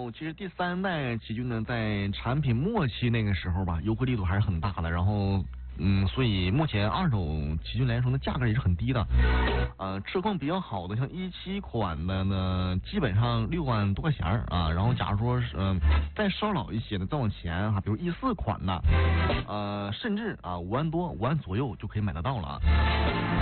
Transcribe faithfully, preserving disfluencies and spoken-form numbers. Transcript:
后其实第三代奇骏呢，在产品末期那个时候吧，优惠力度还是很大的。然后，嗯，所以目前二手奇骏来说呢，价格也是很低的。呃，车况比较好的，像一七款的呢，基本上六万多块钱啊。然后，假如说是嗯、呃、再稍老一些的，再往前啊，比如一四款的，呃，甚至啊五万多、五万左右就可以买得到了啊。